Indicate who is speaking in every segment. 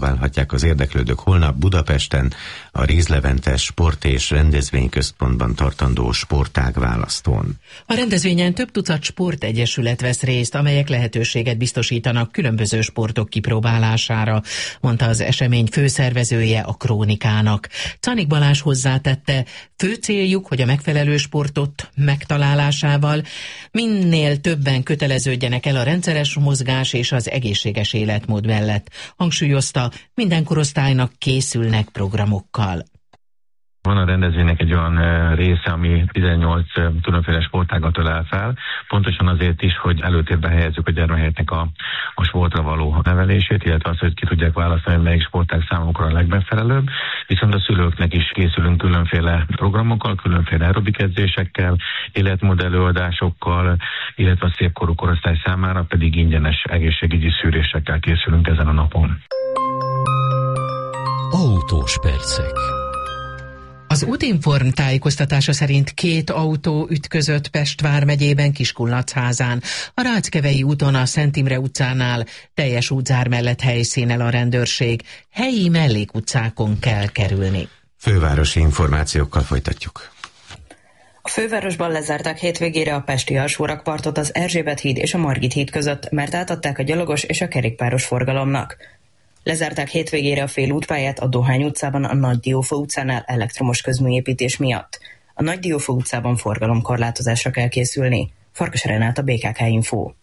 Speaker 1: Válhatják az érdeklődők holnap Budapesten a Rézlevente Sport- és Rendezvényközpontban tartandó sportág választón.
Speaker 2: A rendezvényen több tucat sportegyesület vesz részt, amelyek lehetőséget biztosítanak különböző sportok kipróbálására, mondta az esemény főszervezője a Krónikának. Czanik Balázs hozzátette, fő céljuk, hogy a megfelelő sportot megtalálásával minél többen köteleződjenek el a rendszeres mozgás és az egészséges életmód mellett. Hangsúlyozta, minden korosztálynak készülnek programokkal.
Speaker 3: Van a rendezvénynek egy olyan része, ami 18 különféle sportágat ölel fel, pontosan azért is, hogy előtérbe helyezzük a gyermekeknek a sportra való nevelését, illetve azt, hogy ki tudják választani, melyik sportág számukra a legmegfelelőbb. Viszont a szülőknek is készülünk különféle programokkal, különféle aerobik edzésekkel, életmódelőadásokkal, illetve a szépkorú korosztály számára pedig ingyenes egészségügyi szűrésekkel készülünk ezen a napon.
Speaker 4: Autós percek.
Speaker 2: Az Útinform tájékoztatása szerint 2 autó ütközött Pest vármegyében Kiskunlacházán. A Ráckevei úton a Szent Imre utcánál teljes útzár mellett helyszínel a rendőrség. Helyi mellékutcákon kell kerülni.
Speaker 1: Fővárosi információkkal folytatjuk.
Speaker 5: A fővárosban lezárták hétvégére a pesti alsórakpartot az Erzsébet híd és a Margit híd között, mert átadták a gyalogos és a kerékpáros forgalomnak. Lezárták hétvégére a félútpályát a Dohány utcában a Nagy Diófa utcánál elektromos közműépítés miatt. A Nagy Diófa utcában forgalomkorlátozásra kell készülni. Farkas Renát, BKK Info.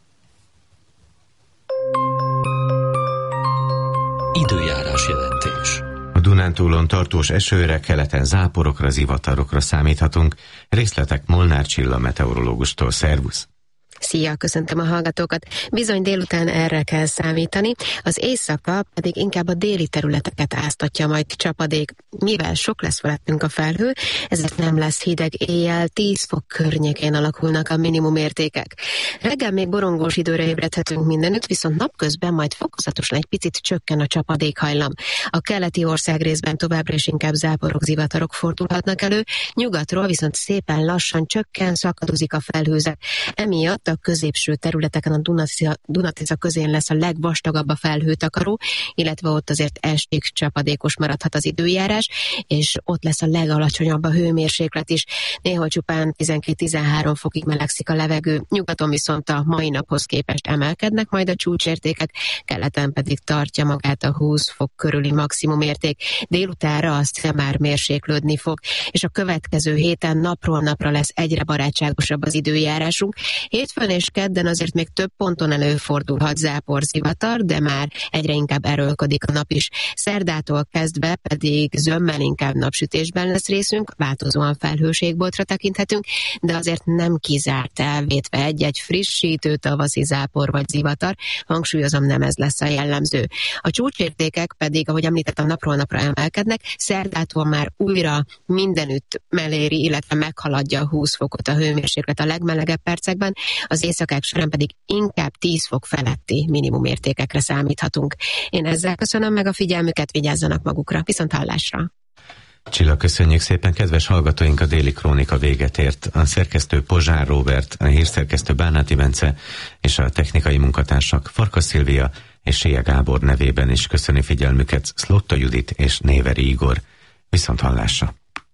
Speaker 4: Időjárás jelentés.
Speaker 1: A Dunántúlon tartós esőre, keleten záporokra, zivatarokra számíthatunk. Részletek Molnár Csilla meteorológustól. Szervusz!
Speaker 6: Szia, köszöntöm a hallgatókat. Bizony délután erre kell számítani, az éjszaka pedig inkább a déli területeket áztatja majd csapadék. Mivel sok lesz felettünk a felhő, ezért nem lesz hideg éjjel, 10 fok környékén alakulnak a minimum értékek. Reggel még borongós időre ébredhetünk mindenütt, viszont napközben majd fokozatosan egy picit csökken a csapadékhajlam. A keleti országrészben továbbra is inkább záporok, zivatarok fordulhatnak elő, nyugatról viszont szépen lassan csökken, szakadozik a felhőzet. Emiatt a középső területeken a Dunatisza közén lesz a legvastagabb a felhőtakaró, illetve ott azért estig csapadékos maradhat az időjárás, és ott lesz a legalacsonyabb a hőmérséklet is. Néhol csupán 12-13 fokig melegszik a levegő, nyugaton viszont a mai naphoz képest emelkednek majd a csúcsértékek, keleten pedig tartja magát a 20 fok körüli maximum érték. Délutánra azt már mérséklődni fog, és a következő héten napról napra lesz egyre barátságosabb az időjárásunk. Hétfőn és kedden azért még több ponton előfordulhat záporzivatar, de már egyre inkább erőlködik a nap is. Szerdától kezdve pedig zömmel inkább napsütésben lesz részünk, változóan felhőségboltra tekinthetünk, de azért nem kizárt elvétve egy-egy frissítő tavaszi zápor vagy zivatar, hangsúlyozom, nem ez lesz a jellemző. A csúcsértékek pedig, ahogy említettem, napról napra emelkednek, szerdától már újra mindenütt eléri, illetve meghaladja a 20 fokot a hőmérséklet a legmelegebb percekben, az éjszakák során pedig inkább 10 fok feletti minimumértékekre számíthatunk. Én ezzel köszönöm meg a figyelmüket, vigyázzanak magukra, viszont hallásra!
Speaker 1: Csilla, köszönjük szépen, kedves hallgatóink, a Déli Krónika véget ért. A szerkesztő Pozsár Róbert, a hírszerkesztő Bánáti Bence és a technikai munkatársak Farkas Szilvia és Sélye Gábor nevében is köszöni figyelmüket Szlotta Judit és Néveri Igor. Viszont hallásra!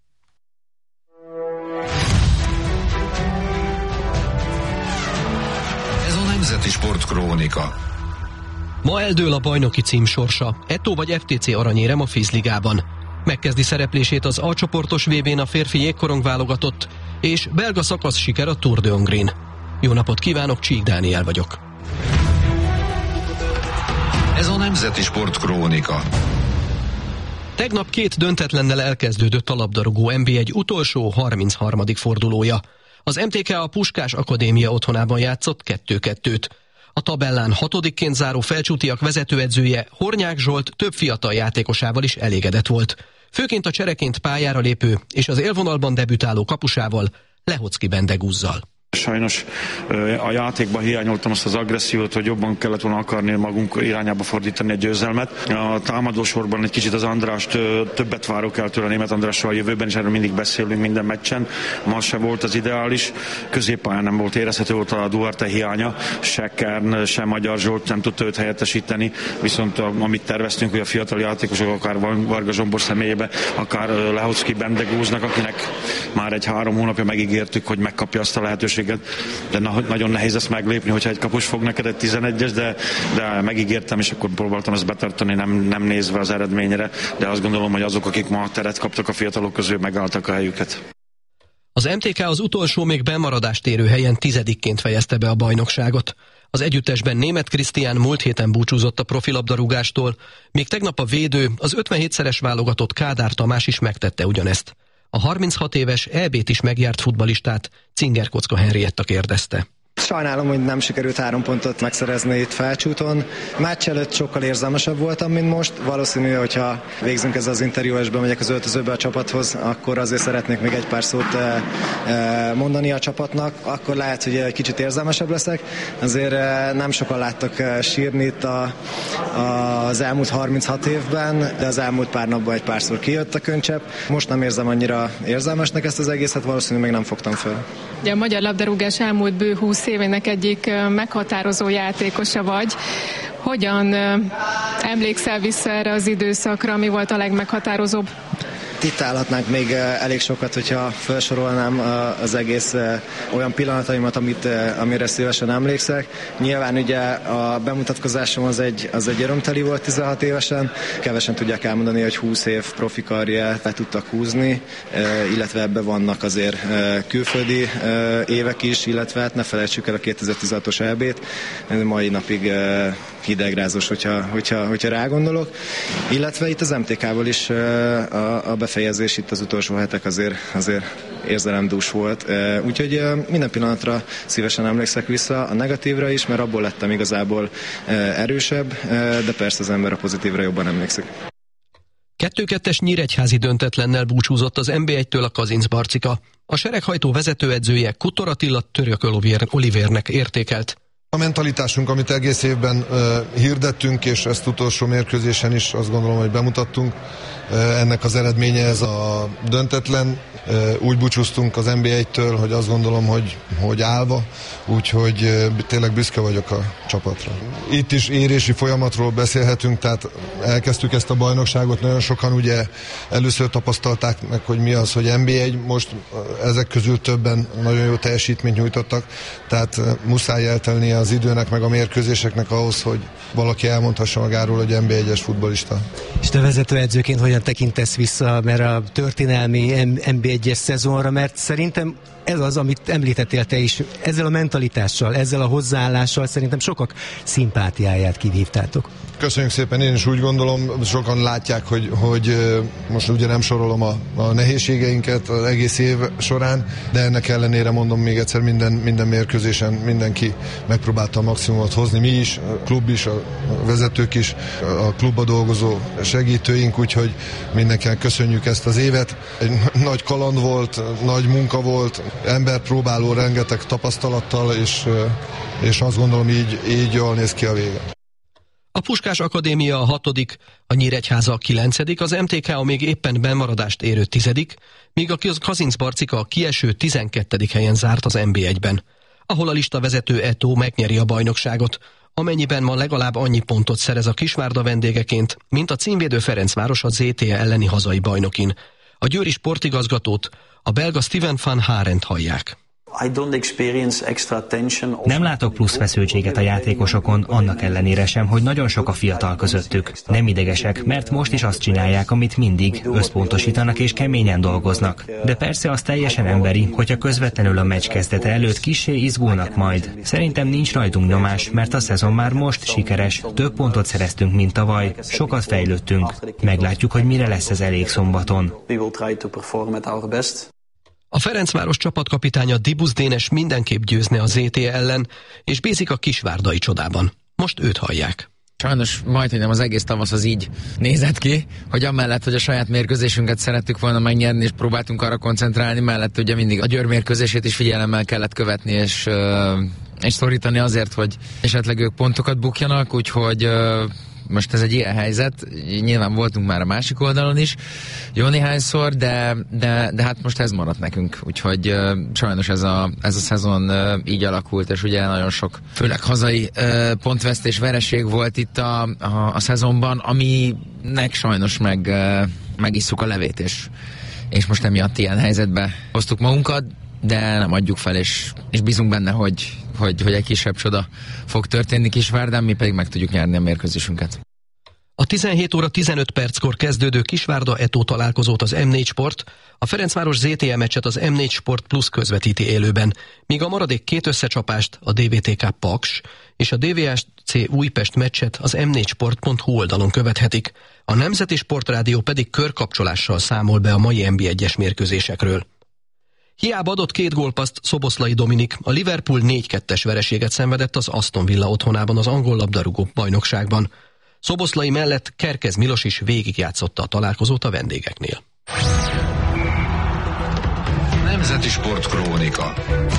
Speaker 7: Nemzeti Sportkrónika.
Speaker 8: Ma eldől a bajnoki cím sorsa. Eto vagy FTC aranyérem a Fizligában. Megkezdi szereplését az A-csoportos VB-n a férfi jégkorong válogatott, és belga szakasz siker a Tour de Hongrin. Jó napot kívánok, Csík Dániel vagyok.
Speaker 7: Ez a Nemzeti Sportkrónika.
Speaker 8: Tegnap 2 döntetlennel elkezdődött a labdarúgó NB1 utolsó 33. fordulója. Az MTK a Puskás Akadémia otthonában játszott 2-2-t. A tabellán 6-ként záró Felcsútiak vezetőedzője, Hornyák Zsolt több fiatal játékosával is elégedett volt. Főként a csereként pályára lépő és az élvonalban debütáló kapusával, Lehocki Bendegúzzal.
Speaker 9: sajnos a játékban hiányoltam azt az agressziót, hogy jobban kellett volna akarni magunk irányába fordítani a győzelmet. A támadósorban egy kicsit az Andrást többet várok el tőle, Németh Andrással a jövőben, és erről mindig beszélünk minden meccsen. Ma se volt az ideális, középpályán nem volt érezhető, volt a Duarte hiánya, se Kern, se Magyar Zsolt nem tudta őt helyettesíteni, viszont amit terveztünk, hogy a fiatal játékosok, akár Varga Zsombor személyébe, akár Lehocki Bendegúznak, akinek már egy 3 hónapja megígértük, hogy megkapja azt a lehetőséget, de nagyon nehéz ezt meglépni, hogyha egy kapus fog neked egy 11-es, de megígértem, és akkor próbáltam ezt betartani, nem nézve az eredményre, de azt gondolom, hogy azok, akik ma teret kaptak a fiatalok közül, megálltak a helyüket.
Speaker 8: Az MTK az utolsó még bemaradást érő helyen 10-ként fejezte be a bajnokságot. Az együttesben Németh Krisztián múlt héten búcsúzott a profilabdarúgástól, míg tegnap a védő, az 57-szeres válogatott Kádár Tamás is megtette ugyanezt. A 36 éves EB-t is megjárt futballistát Cinger Kocka Henrietta kérdezte.
Speaker 10: Sajnálom, hogy nem sikerült 3 pontot megszerezni itt Felcsúton. Meccs előtt sokkal érzelmesebb voltam, mint most. Valószínű, hogyha végzünk ezzel az interjú, és bemegyek az öltözőbe a csapathoz, akkor azért szeretnék még egy pár szót mondani a csapatnak. Akkor lehet, hogy egy kicsit érzelmesebb leszek. Azért nem sokan láttak sírni itt az elmúlt 36 évben, de az elmúlt pár napban egy párszor kijött a könycsepp. Most nem érzem annyira érzelmesnek ezt az egészet, valószínűleg még nem fogtam föl.
Speaker 11: Ugye a magyar labdarúgás elmúlt bő 20 évének egyik meghatározó játékosa vagy. Hogyan emlékszel vissza erre az időszakra, mi volt a legmeghatározóbb?
Speaker 10: Itt állhatnánk még elég sokat, hogyha felsorolnám az egész olyan pillanataimat, amire szívesen emlékszek. Nyilván ugye a bemutatkozásom az egy örömteli volt 16 évesen. Kevesen tudják elmondani, hogy 20 év profi karriert le tudtak húzni, illetve ebbe vannak azért külföldi évek is, illetve hát ne felejtsük el a 2016-os EB-t. Mai napig hidegrázós, hogyha rágondolok. Illetve itt az MTK-ból is a befejezés, itt az utolsó hetek azért érzelemdús volt. Úgyhogy minden pillanatra szívesen emlékszek vissza, a negatívra is, mert abból lettem igazából erősebb, de persze az ember a pozitívra jobban emlékszik.
Speaker 8: 2-2-es nyíregyházi döntetlennel búcsúzott az NB1-től a Kazinc Barcika. A sereghajtó vezetőedzője Kutor Attila Török Olivernek értékelt.
Speaker 12: A mentalitásunk, amit egész évben hirdettünk, és ezt utolsó mérkőzésen is azt gondolom, hogy bemutattunk, ennek az eredménye ez a döntetlen. Úgy búcsúztunk az NB1-től, hogy azt gondolom, hogy állva, úgyhogy tényleg büszke vagyok a csapatra. Itt is érési folyamatról beszélhetünk, tehát elkezdtük ezt a bajnokságot, nagyon sokan ugye először tapasztalták meg, hogy mi az, hogy NB1, most ezek közül többen nagyon jó teljesítményt nyújtottak, tehát muszáj eltelnie az időnek, meg a mérkőzéseknek ahhoz, hogy valaki elmondhassa magáról, hogy NB1-es futballista.
Speaker 13: És te vezetőedzőként hogyan tekintesz vissza, mert a történelmi NB1-es szezonra, mert szerintem ez az, amit említettél te is, ezzel a mentalitással, ezzel a hozzáállással szerintem sokak szimpátiáját kivívtátok.
Speaker 12: Köszönjük szépen, én is úgy gondolom, sokan látják, hogy most ugye nem sorolom a nehézségeinket az egész év során, de ennek ellenére mondom még egyszer, minden mérkőzésen mindenki megpróbálta a maximumot hozni, mi is, a klub is, a vezetők is, a klubba dolgozó segítőink, úgyhogy mindenkinek köszönjük ezt az évet. Egy nagy kaland volt, nagy munka volt, ember próbáló rengeteg tapasztalattal, és azt gondolom így jól néz ki a vége.
Speaker 8: A Puskás Akadémia a 6., a Nyíregyháza a 9., az MTK még éppen bemaradást érő 10., míg a Kazinc Barcika a kieső 12. helyen zárt az NB1-ben, ahol a listavezető Eto megnyeri a bajnokságot, amennyiben ma legalább annyi pontot szerez a Kisvárda vendégeként, mint a címvédő Ferencváros a ZTE elleni hazai bajnokin. A győri sportigazgatót, a belga Steven van Harent hallják.
Speaker 14: Nem látok plusz feszültséget a játékosokon, annak ellenére sem, hogy nagyon sok a fiatal közöttük. Nem idegesek, mert most is azt csinálják, amit mindig, összpontosítanak és keményen dolgoznak. De persze az teljesen emberi, hogyha közvetlenül a meccs kezdete előtt kissé izgulnak majd. Szerintem nincs rajtunk nyomás, mert a szezon már most sikeres, több pontot szereztünk, mint tavaly, sokat fejlődtünk. Meglátjuk, hogy mire lesz ez elég szombaton.
Speaker 8: A Ferencváros csapatkapitánya Dibusz Dénes mindenképp győzne a ZTE ellen, és bízik a kisvárdai csodában. Most őt hallják.
Speaker 15: Sajnos majdhogy nem az egész tavasz az így nézett ki, hogy amellett, hogy a saját mérkőzésünket szerettük volna megnyerni, és próbáltunk arra koncentrálni, mellett ugye mindig a Győr mérkőzését is figyelemmel kellett követni, és szorítani azért, hogy esetleg ők pontokat bukjanak, úgyhogy most ez egy ilyen helyzet. Nyilván voltunk már a másik oldalon is jó néhányszor, de hát most ez maradt nekünk. Úgyhogy sajnos ez a szezon így alakult, és ugye nagyon sok, főleg hazai pontvesztés, vereség volt itt a szezonban, aminek sajnos megisszuk a levét, és most emiatt ilyen helyzetbe hoztuk magunkat, de nem adjuk fel, és bízunk benne, hogy egy kisebb csoda fog történni Kisvárdán, mi pedig meg tudjuk nyerni a mérkőzésünket.
Speaker 8: A 17 óra 15 perckor kezdődő Kisvárda Eto találkozót az M4 Sport, a Ferencváros ZTE meccset az M4 Sport Plus közvetíti élőben, míg a maradék 2 összecsapást a DVTK Paks és a DVSC Újpest meccset az m4sport.hu oldalon követhetik. A Nemzeti Sportrádió pedig körkapcsolással számol be a mai NB1-es mérkőzésekről. Hiába adott 2 gólpasszt Szoboszlai Dominik, a Liverpool 4-2-es vereséget szenvedett az Aston Villa otthonában az angol labdarúgó bajnokságban. Szoboszlai mellett Kerkez Milos is végigjátszotta a találkozót a vendégeknél.
Speaker 7: Nemzeti Sportkrónika.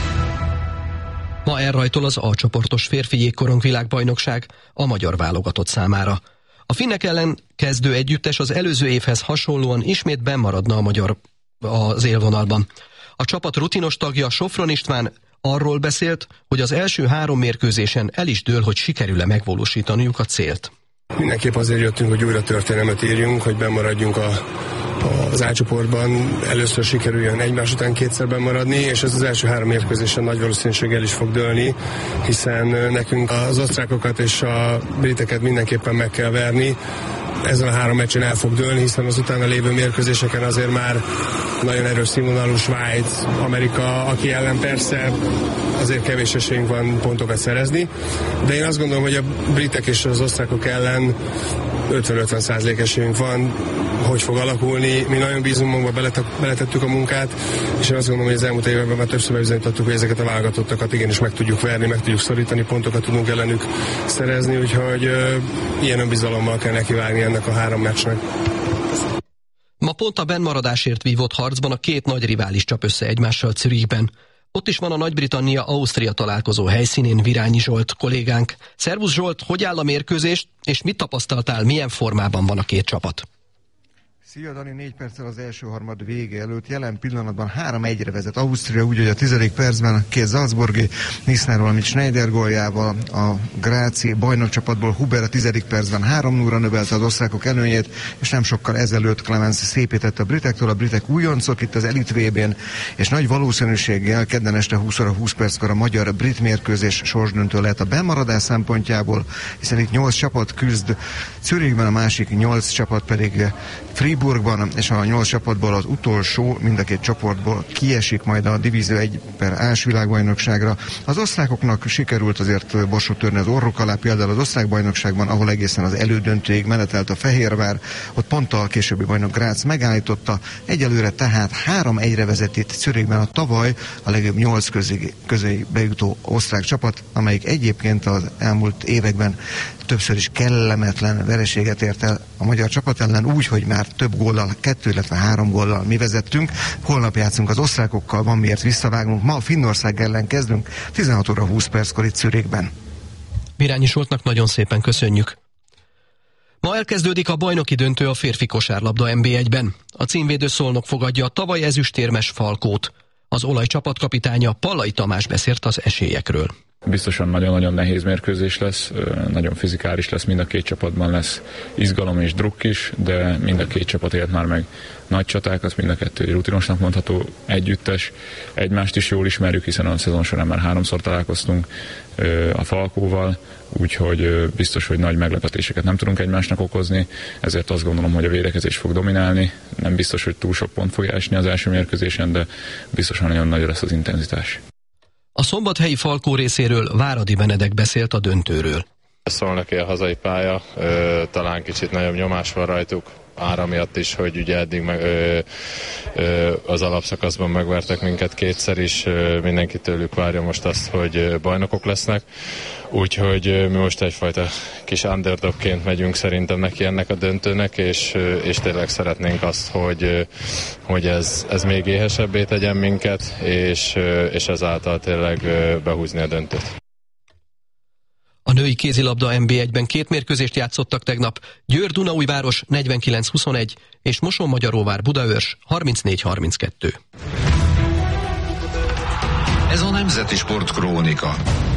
Speaker 8: Ma elrajtol az A-csoportos férfi jégkorong világbajnokság a magyar válogatott számára. A finnek ellen kezdő együttes az előző évhez hasonlóan ismét bennmaradna az élvonalban. A csapat rutinos tagja, Sofron István arról beszélt, hogy az első 3 mérkőzésen el is dől, hogy sikerül-e megvalósítaniuk a célt.
Speaker 16: Mindenképp azért jöttünk, hogy újra történelmet írjunk, hogy bennmaradjunk az A-csoportban. Először sikerüljön egymás után 2-szer bennmaradni, és ez az első 3 mérkőzésen nagy valószínűséggel is fog dőlni, hiszen nekünk az osztrákokat és a briteket mindenképpen meg kell verni. Ezen a 3 meccsen el fog dőlni, hiszen az utána lévő mérkőzéseken azért már nagyon erős színvonalú Svájc, Amerika, aki ellen persze azért kevés esélyünk van pontokat szerezni, de én azt gondolom, hogy a britek és az osztrákok ellen 50-50% esélyünk van, hogy fog alakulni. Mi nagyon bízunk magunkba, beletettük a munkát, és én azt gondolom, hogy az elmúlt években már többször bebizonyítottuk, hogy ezeket a válogatottakat igenis meg tudjuk verni, meg tudjuk szorítani, pontokat tudunk ellenük szerezni, úgyhogy ilyen önbizalommal kell nekivágni ennek a 3 meccsnek.
Speaker 8: Ma pont a bennmaradásért vívott harcban a 2 nagy rivális csap össze egymással Zürichben. Ott is van a Nagy-Britannia-Ausztria találkozó helyszínén Virányi Zsolt kollégánk. Szervusz Zsolt, hogy áll a mérkőzés, és mit tapasztaltál, milyen formában van a 2 csapat?
Speaker 17: Szia Dani, 4 perccel az első harmad vége előtt. Jelen pillanatban 3-1-re vezet Ausztria, úgy, hogy a 10. percben 2 Salzburgi, Nisner, valamint Schneider góljával, a gráci bajnokcsapatból Huber a 10. percben 3-0-ra növelte az osztrákok előnyét, és nem sokkal ezelőtt Clemens szépítette a britektől. A britek újoncok itt az Elit VB-n, és nagy valószínűséggel kedden este 20 óra 20 perckor a magyar-brit mérkőzés sorsdöntő lehet a bemaradás szempontjából, hiszen itt 8 csapat küzd Zürichben, a másik 8 csapat pedig Fribourgban, és a 8 csapatból az utolsó mind a 2 csoportból kiesik majd a Divízió 1/A-s világbajnokságra. Az osztrákoknak sikerült azért borsot törni az orruk alá, például az osztrák bajnokságban, ahol egészen az elődöntőig menetelt a Fehérvár, ott pont a későbbi bajnok Graz megállította. Egyelőre tehát 3-1-re vezet itt Zürichben a tavaly a legjobb 8 közé bejutó osztrák csapat, amelyik egyébként az elmúlt években többször is kellemetlen vereséget ért el a magyar csapat ellen, úgy, hogy már több góllal, 2, illetve 3 góllal mi vezettünk. Holnap játszunk az osztrákokkal, van miért visszavágnunk. Ma a Finnország ellen kezdünk, 16 óra 20 perckor itt Zürichben.
Speaker 8: Virányi Zsoltnak nagyon szépen köszönjük. Ma elkezdődik a bajnoki döntő a férfi kosárlabda NB1-ben. A címvédő Szolnok fogadja a tavaly ezüstérmes Falkót. Az Olaj csapatkapitánya Pallai Tamás beszélt az esélyekről.
Speaker 18: Biztosan nagyon-nagyon nehéz mérkőzés lesz, nagyon fizikális lesz, mind a 2 csapatban lesz izgalom és drukk is, de mind a 2 csapat élt már meg nagy csatákat, mind a 2 rutinosnak mondható együttes. Egymást is jól ismerjük, hiszen a szezon során már 3-szor találkoztunk a Falkóval, úgyhogy biztos, hogy nagy meglepetéseket nem tudunk egymásnak okozni, ezért azt gondolom, hogy a védekezés fog dominálni. Nem biztos, hogy túl sok pont fog esni az első mérkőzésen, de biztosan nagyon nagy lesz az intenzitás.
Speaker 8: A szombathelyi Falkó részéről Váradi Benedek beszélt a döntőről.
Speaker 19: Szól neki a hazai pálya, talán kicsit nagyobb nyomás van rajtuk, ára miatt is, hogy ugye eddig az alapszakaszban megvertek minket kétszer is, mindenki tőlük várja most azt, hogy bajnokok lesznek, úgyhogy mi most egyfajta kis underdogként megyünk szerintem neki ennek a döntőnek, és tényleg szeretnénk azt, hogy ez még éhesebbé tegyen minket, és ezáltal tényleg behúzni a döntőt.
Speaker 8: A női kézilabda NB1-ben 2 mérkőzést játszottak tegnap, Győr-Dunaújváros 49-21 és Moson-Magyaróvár-Budaörs 34-32.
Speaker 7: Ez a Nemzeti Sport Krónika.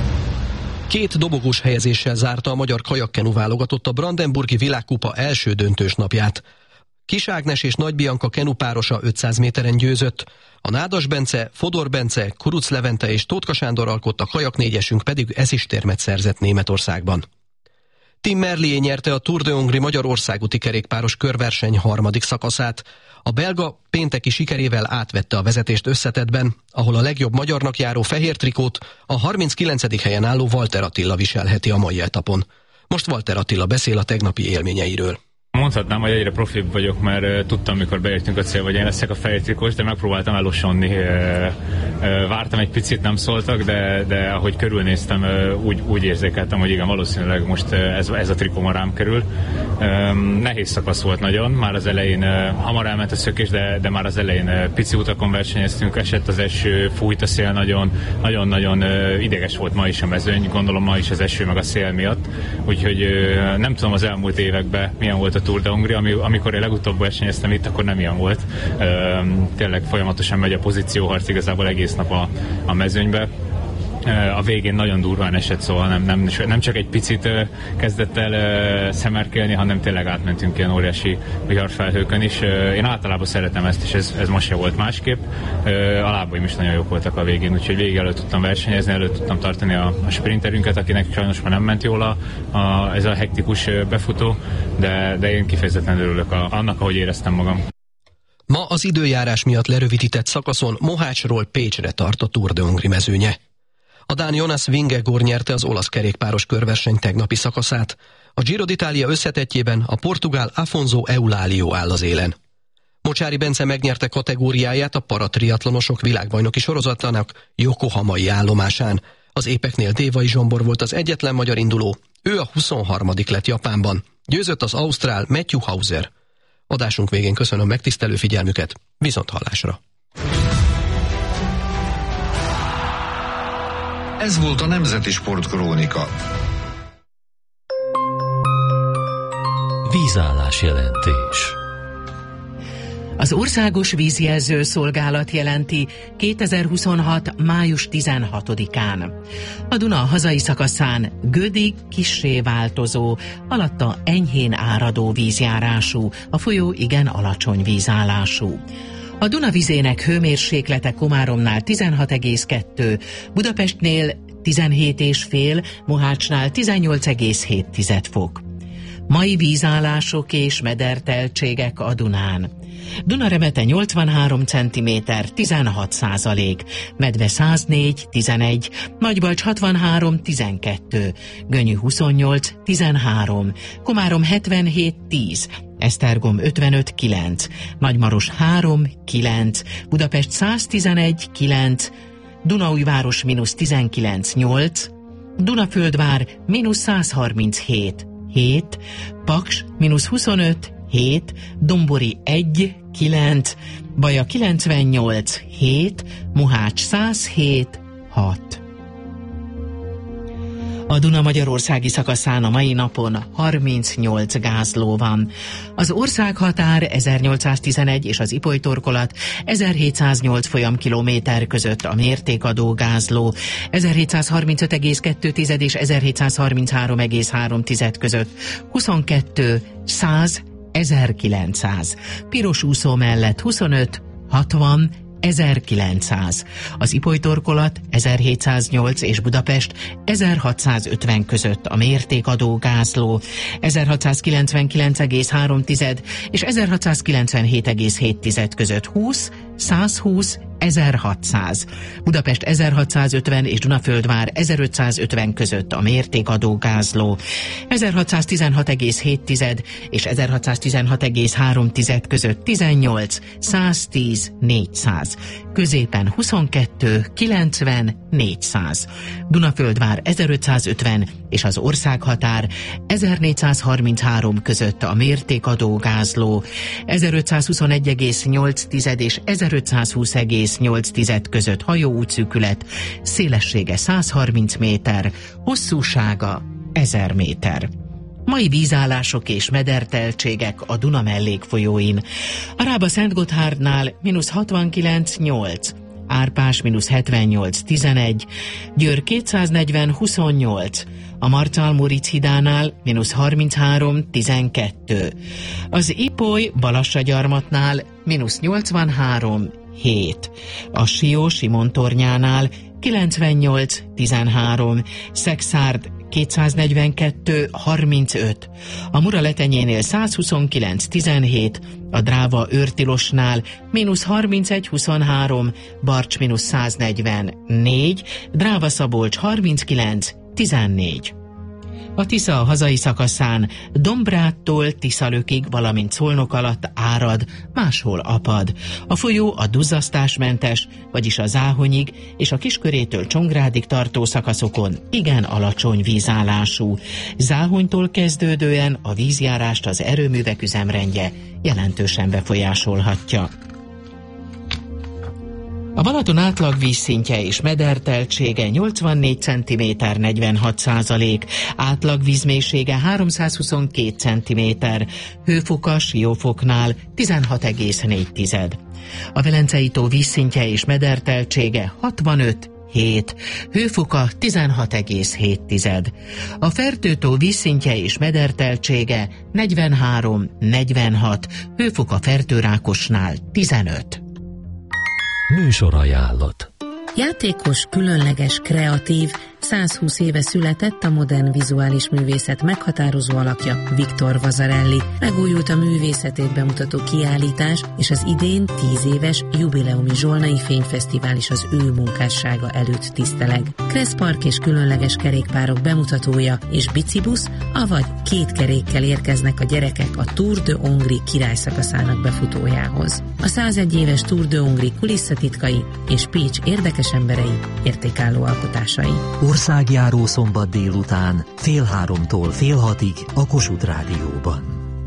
Speaker 8: 2 dobogós helyezéssel zárta a magyar kajakkenu válogatott a Brandenburgi Világkupa első döntős napját. Kis Ágnes és Nagy Bianca kenupárosa 500 méteren győzött. A Nádas Bence, Fodor Bence, Kuruc Levente és Tótka Sándor alkotta, a kajak négyesünk pedig ezüstérmet szerzett Németországban. Tim Merlier nyerte a Tour de Hongrie magyar országúti kerékpáros körverseny harmadik szakaszát. A belga pénteki sikerével átvette a vezetést összetettben, ahol a legjobb magyarnak járó fehér trikót a 39. helyen álló Walter Attila viselheti a mai etapon. Most Walter Attila beszél a tegnapi élményeiről.
Speaker 20: Mondhatnám, hogy egyre profibb vagyok, mert tudtam, mikor beértünk a célba, hogy én leszek a fehér trikós, de megpróbáltam elosonni. Vártam egy picit, nem szóltak, de ahogy körülnéztem, úgy érzékeltem, hogy igen, valószínűleg most ez a trikó rám kerül. Nehéz szakasz volt nagyon, már az elején hamar elment a szökés, de már az elején pici utakon versenyeztünk, esett az eső, fújt a szél nagyon-nagyon ideges volt ma is a mezőny, gondolom ma is az eső meg a szél miatt, úgyhogy nem tudom az elmúlt években milyen volt a Tour de Hongrie, amikor én legutóbb versenyeztem itt, akkor nem ilyen volt. Tényleg folyamatosan megy a pozícióharc igazából egész nap a mezőnybe. A végén nagyon durván esett, szóval nem csak egy picit kezdett el szemerkélni, hanem tényleg átmentünk ilyen óriási viharfelhőkön is. Én általában szeretem ezt, és ez most se volt másképp. A lábaim is nagyon jók voltak a végén, úgyhogy végig elő tudtam versenyezni, elő tudtam tartani a sprinterünket, akinek sajnos már nem ment jól ez a hektikus befutó, de én kifejezetten örülök annak, ahogy éreztem magam.
Speaker 8: Ma az időjárás miatt lerövidített szakaszon Mohácsról Pécsre tart a Tour de Hongrie mezőnye. A dán Jonas Vingegaard nyerte az olasz kerékpáros körverseny tegnapi szakaszát. A Giro d'Italia összetettjében a portugál Afonso Eulálio áll az élen. Mocsári Bence megnyerte kategóriáját a paratriatlonosok világbajnoki sorozatlának Yokohamai állomásán. Az épeknél Dévai Zsombor volt az egyetlen magyar induló, ő a 23. lett Japánban. Győzött az ausztrál Matthew Hauser. Adásunk végén köszönöm megtisztelő figyelmüket, viszonthallásra!
Speaker 7: Ez volt a Nemzeti Sport Krónika.
Speaker 4: Vízállás jelentés.
Speaker 2: Az Országos Vízjelző Szolgálat jelenti 2026. május 16-án. A Duna hazai szakaszán Gödig kissé változó, alatta enyhén áradó vízjárású, a folyó igen alacsony vízállású. A Duna vizének hőmérséklete Komáromnál 16,2, Budapestnél 17,5, Mohácsnál 18,7 fok. Mai vízállások és mederteltségek a Dunán. Dunaremete 83 cm, 16%, Medve 104, 11, Nagybalcs 63, 12, Gönyű 28, 13, Komárom 77, 10, Esztergom 55, 9, Nagymaros 3, 9, Budapest 111, 9, Dunaújváros -19, 8, Dunaföldvár -137, 7, Paks -25, 7, Dombori 1, 9, Baja 98, 7, Mohács 107, 6. A Duna magyarországi szakaszán a mai napon 38 gázló van. Az országhatár 1811 és az Ipolytorkolat 1708 folyamkilométer között a mértékadó gázló, 1735,2 és 1733,3 között 22, 100, 1900. Piros úszó mellett 25, 60, 1900. Az Ipolytorkolat 1708 és Budapest 1650 között a mértékadó gázló, 1699,3 és 1697,7 között 20, 120, 1600, Budapest 1650 és Dunaföldvár 1550 között a mértékadó gázló, 1616,7 és 1616,3 között 18, 110, 400, középen 22, 90, 400, Dunaföldvár 1550 és az országhatár 1433 között a mértékadó gázló, 1521,8 és 1520,8 között hajóútszűkület, szélessége 130 méter, hosszúsága 1000 méter. Mai vízállások és mederteltségek a Duna mellékfolyóin. A Rába-Szentgotthárdnál -69,8, Árpás -78,11, Győr 240,28, a Marcal-Móricz hidánál -33,12, az Ipoly-Balassagyarmatnál -83,7, a Sió-Simon-tornyánál 98,13, Szexárd 242,35, a Muraletenyénél 129,17, a Dráva-Őrtilosnál -31,23, Barcs -144, Dráva-Szabolcs 39,14. A Tisza a hazai szakaszán Dombrádtól Tiszalökig, valamint Szolnok alatt árad, máshol apad. A folyó a duzzasztásmentes, vagyis a Záhonyig és a Kiskörétől Csongrádig tartó szakaszokon igen alacsony vízállású. Záhonytól kezdődően a vízjárást az erőművek üzemrendje jelentősen befolyásolhatja. A Balaton átlag vízszintje és mederteltsége 84 cm 46%, átlag vízmélysége 322 cm, hőfoka Siófoknál 16,4. A Velencei tó vízszintje és mederteltsége 65,7, hőfoka 16,7. A Fertőtó vízszintje és mederteltsége 43,46, hőfoka Fertőrákosnál 15.
Speaker 4: Műsorajánlat.
Speaker 21: Játékos, különleges, kreatív, 120 éve született a modern vizuális művészet meghatározó alakja, Victor Vasarely. Megújult a művészetét bemutató kiállítás, és az idén 10 éves jubileumi Zsolnai Fényfesztivál is az ő munkássága előtt tiszteleg. Kresszpark és különleges kerékpárok bemutatója és bicibusz, avagy 2 kerékkel érkeznek a gyerekek a Tour de Hongrie királyszakaszának befutójához. A 101 éves Tour de Hongrie kulisszatitkai és Pécs érdekes emberei értékálló alkotásai.
Speaker 4: Országjáró szombat délután, 14:30-tól 17:30 a Kossuth Rádióban.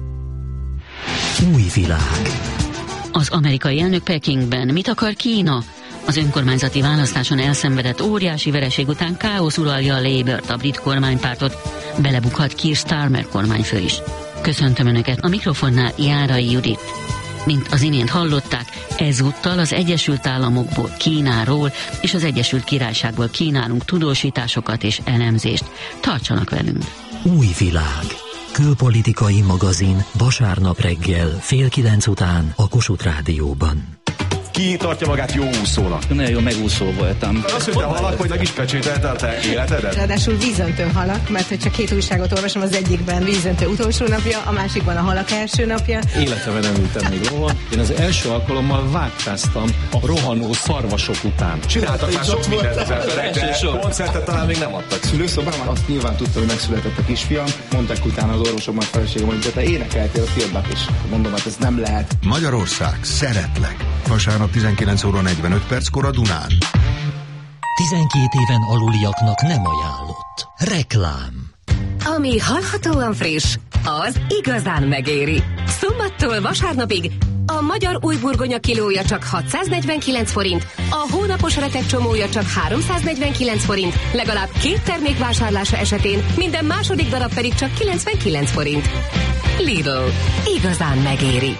Speaker 4: Új világ.
Speaker 22: Az amerikai elnök Pekingben mit akar Kína? Az önkormányzati választáson elszenvedett óriási vereség után káosz uralja a Labourt, a brit kormánypártot, belebukhat Keir Starmer kormányfő is. Köszöntöm Önöket, a mikrofonnál Járai Judit. Mint az imént hallották, ezúttal az Egyesült Államokból, Kínáról és az Egyesült Királyságból kínálunk tudósításokat és elemzést. Tartsanak velünk!
Speaker 4: Új világ. Külpolitikai magazin vasárnap reggel 8:30 után a Kossuth Rádióban.
Speaker 23: Ki tartja magát jó úszónak?
Speaker 24: Nagyon jó megúszó voltam.
Speaker 23: Azt mondta halak, hogy meg is pecsételte a te életedet?
Speaker 25: Ráadásul vízöntő halak, mert hogyha 2 újságot olvasom, az egyikben vízöntő utolsó napja, a másikban a halak első napja.
Speaker 24: Életemben nem ültem még lovon. Én az első alkalommal vágtáztam a rohanó szarvasok után.
Speaker 23: Csináltak már sok mindent de koncertet talán még nem adtak.
Speaker 24: Szülőszobában azt nyilván tudtam, hogy megszületett a kisfiam. Mondták utána az orvosok, majd feleségem, hogy te énekeltél a filmben is. Mondom, hát ez nem lehet.
Speaker 7: Magyarország, szeretlek. Vasárnap 19:45 a Dunán.
Speaker 4: 12 éven aluliaknak nem ajánlott. Reklám.
Speaker 26: Ami hallhatóan friss, az igazán megéri. Szombattól vasárnapig a magyar újburgonya kilója csak 649 forint, a hónapos retek csomója csak 349 forint, legalább 2 termék vásárlása esetén minden második darab pedig csak 99 forint. Lidl. Igazán megéri.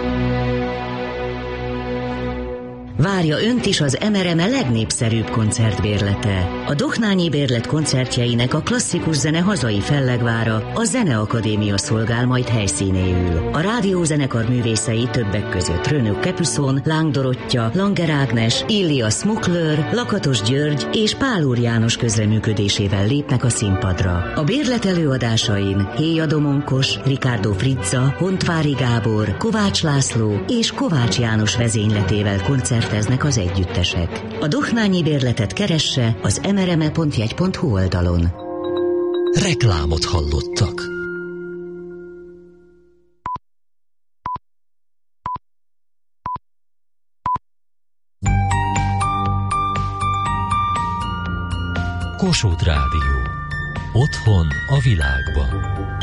Speaker 27: Várja Önt is az MRM legnépszerűbb koncertbérlete. A Dohnányi Bérlet koncertjeinek a klasszikus zene hazai fellegvára, a Zeneakadémia szolgál majd helyszínéül. A rádiózenekar művészei többek között Rönök Capuszon, Láng Dorottya, Langer Ágnes, Illia Smokler, Lakatos György és Pál Úr János közreműködésével lépnek a színpadra. A bérlet előadásain Héja Domonkos, Ricardo Frizza, Hontvári Gábor, Kovács László és Kovács János vezényletével koncert liszteznek az együttesek. A Dohnányi bérletet keresse az mrme.jegy.hu oldalon.
Speaker 4: Reklámot hallottak. Kossuth Rádió. Otthon a világban.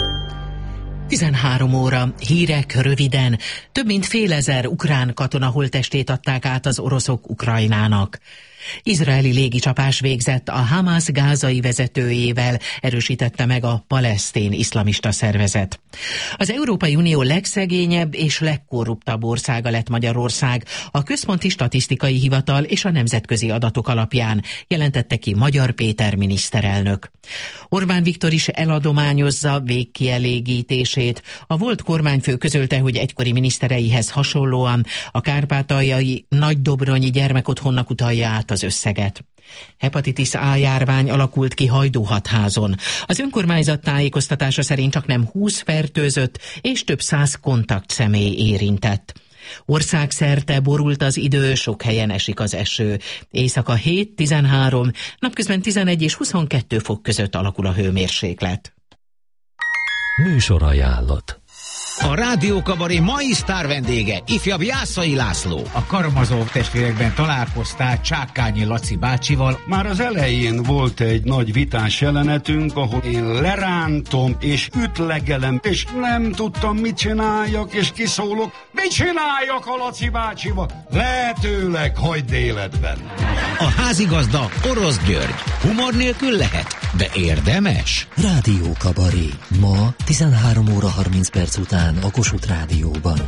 Speaker 2: 13 óra, hírek röviden. Több mint fél ezer ukrán katona holttestét adták át az oroszok Ukrajnának. Izraeli légicsapás végzett a Hamas gázai vezetőjével, erősítette meg a palesztin iszlamista szervezet. Az Európai Unió legszegényebb és legkorruptabb országa lett Magyarország, a Központi Statisztikai Hivatal és a nemzetközi adatok alapján, jelentette ki Magyar Péter miniszterelnök. Orbán Viktor is eladományozza végkielégítését. A volt kormányfő közölte, hogy egykori minisztereihez hasonlóan a kárpátaljai Nagydobronyi gyermekotthonnak utalja át az összeget. Hepatitis A járvány alakult ki Hajdúhatházon. Az önkormányzat tájékoztatása szerint csaknem 20 fertőzött és több 100 kontaktszemély érintett. Országszerte borult az idő, sok helyen esik az eső. Éjszaka 7-13, napközben 11 és 22 fok között alakul a hőmérséklet.
Speaker 4: Műsorajánlat.
Speaker 1: A Rádió Kabaré mai sztár vendége, ifjabb Jászai László.
Speaker 3: A Karamazov testvérekben találkoztál Csákányi Laci bácsival.
Speaker 5: Már az elején volt egy nagy vitás jelenetünk, ahol én lerántom és ütlegelem, és nem tudtam, mit csináljak, és kiszólok, mit csináljak a Laci bácsival? Lehetőleg hagyd életben.
Speaker 1: A házigazda Orosz György. Humor nélkül lehet, de érdemes.
Speaker 4: Rádió Kabaré. Ma 13 óra 30 perc után a Kossuth Rádióban.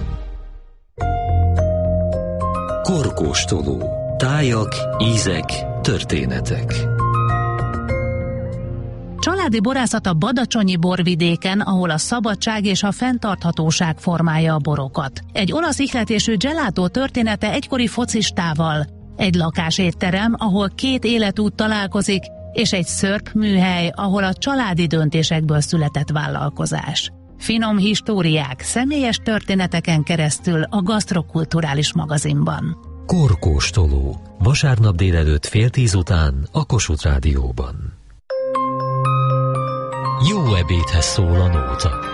Speaker 4: Korkóstoló. Tájak, ízek, történetek.
Speaker 6: Családi borászat a badacsonyi borvidéken, ahol a szabadság és a fenntarthatóság formálja a borokat. Egy olasz ihletésű gelato története egykori focistával. Egy lakásétterem, ahol két életút találkozik, és egy szörp műhely, ahol a családi döntésekből született vállalkozás. Finom históriák, személyes történeteken keresztül a Gasztrokulturális magazinban.
Speaker 4: Korkóstoló. Vasárnap délelőtt 9:30 után a Kossuth Rádióban. Jó ebédhez szól a nóta.